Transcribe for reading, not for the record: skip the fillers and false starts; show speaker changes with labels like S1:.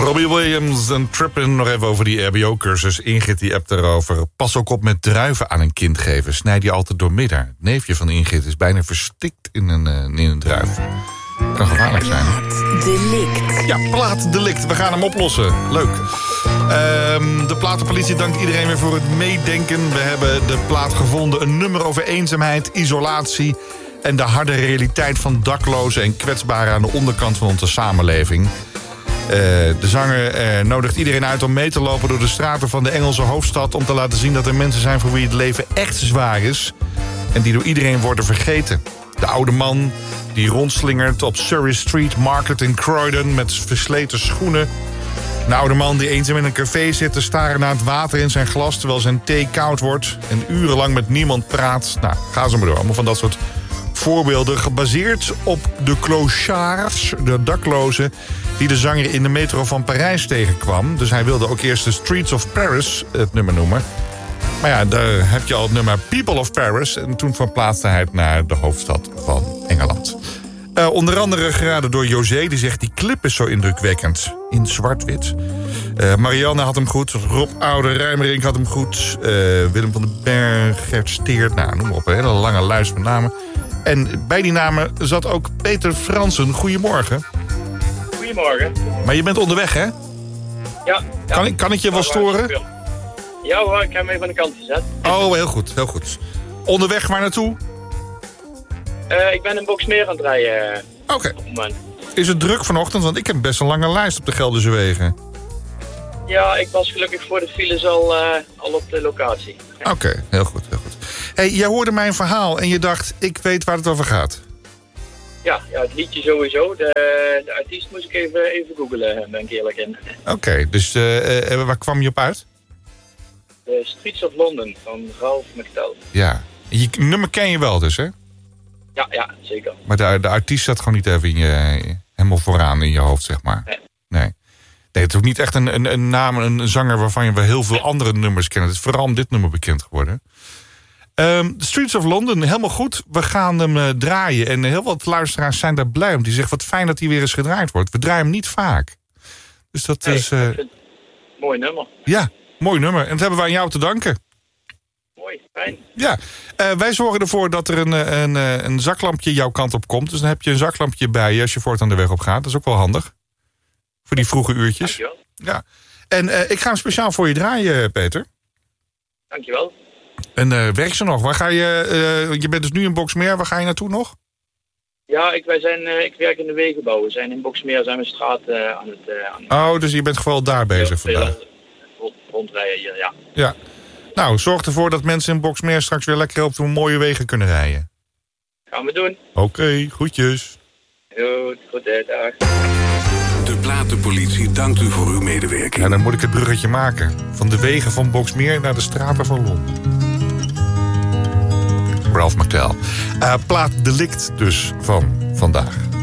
S1: Robbie Williams en Trippin, nog even over die RBO-cursus. Ingrid die appt erover. Pas ook op met druiven aan een kind geven. Snijd die altijd doormidden. Het neefje van Ingrid is bijna verstikt in een druif. Kan gevaarlijk zijn.
S2: Plaatdelict.
S1: Ja, plaatdelict. We gaan hem oplossen. Leuk. De platenpolitie dankt iedereen weer voor het meedenken. We hebben de plaat gevonden. Een nummer over eenzaamheid, isolatie en de harde realiteit van daklozen en kwetsbaren aan de onderkant van onze samenleving. De zanger nodigt iedereen uit om mee te lopen door de straten van de Engelse hoofdstad om te laten zien dat er mensen zijn voor wie het leven echt zwaar is en die door iedereen worden vergeten. De oude man die rondslingert op Surrey Street Market in Croydon met versleten schoenen. Een oude man die eenzaam in een café zit te staren naar het water in zijn glas terwijl zijn thee koud wordt en urenlang met niemand praat. Nou, ga zo maar door. Allemaal van dat soort voorbeelden gebaseerd op de clochards, de daklozen die de zanger in de metro van Parijs tegenkwam. Dus hij wilde ook eerst de Streets of Paris het nummer noemen. Maar ja, daar heb je al het nummer People of Paris en toen verplaatste hij het naar de hoofdstad van Engeland. Onder andere geraden door José, die zegt die clip is zo indrukwekkend. In zwart-wit. Marianne had hem goed. Rob Oude Rijmerink had hem goed. Willem van den Berg, Gert Steert. Nou, noem maar op. Een hele lange lijst met namen. En bij die namen zat ook Peter Fransen. Goedemorgen.
S3: Goedemorgen.
S1: Maar je bent onderweg, hè?
S3: Ja.
S1: Kan ik je wel storen?
S3: Ja hoor, ik heb hem even aan de kant gezet.
S1: Oh, heel goed, heel goed. Onderweg waar naartoe?
S3: Ik ben in Boxmeer aan het rijden.
S1: Oké.
S3: Op het moment.
S1: Is het druk vanochtend? Want ik heb best een lange lijst op de Gelderse wegen.
S3: Ja, ik was gelukkig voor de files al op de locatie.
S1: Oké, heel goed, heel goed. Hey, jij hoorde mijn verhaal en je dacht, ik weet waar het over gaat.
S3: Ja, het liedje sowieso. De artiest moest ik even googlen, ben ik eerlijk in.
S1: Oké, dus waar kwam je op uit?
S3: The Streets of London van Ralph McTell.
S1: Ja, je nummer ken je wel dus, hè?
S3: Ja, zeker.
S1: Maar de artiest zat gewoon niet even helemaal vooraan in je hoofd, zeg maar. Nee, het is ook niet echt een naam, een zanger waarvan je wel heel veel andere nummers kent. Het is vooral om dit nummer bekend geworden. The Streets of London, helemaal goed. We gaan hem draaien. En heel wat luisteraars zijn daar blij om. Die zeggen, wat fijn dat hij weer eens gedraaid wordt. We draaien hem niet vaak. Dus dat is...
S3: Ik vind het een mooi nummer.
S1: Ja, mooi nummer. En dat hebben we aan jou te danken.
S3: Mooi, fijn.
S1: Ja, wij zorgen ervoor dat er een zaklampje jouw kant op komt. Dus dan heb je een zaklampje bij je als je voortaan de weg op gaat. Dat is ook wel handig. Voor die vroege uurtjes.
S3: Dankjewel.
S1: Ja. En ik ga hem speciaal voor je draaien, Peter.
S3: Dankjewel.
S1: En werk ze nog? Waar ga je? Je bent dus nu in Boxmeer. Waar ga je naartoe nog?
S3: Ja, ik werk in de wegenbouw. We zijn in Boxmeer, zijn we straat aan het...
S1: Oh, dus je bent gewoon daar bezig vandaag.
S3: Rondrijden hier, ja.
S1: Ja. Nou, zorg ervoor dat mensen in Boxmeer straks weer lekker op de mooie wegen kunnen rijden.
S3: Gaan we doen.
S1: Oké, groetjes.
S3: Goed, dag.
S4: De platenpolitie dankt u voor uw medewerking.
S1: Ja, dan moet ik het bruggetje maken. Van de wegen van Boxmeer naar de straten van Londen. Ralph McTell. Plaatdelict dus van vandaag.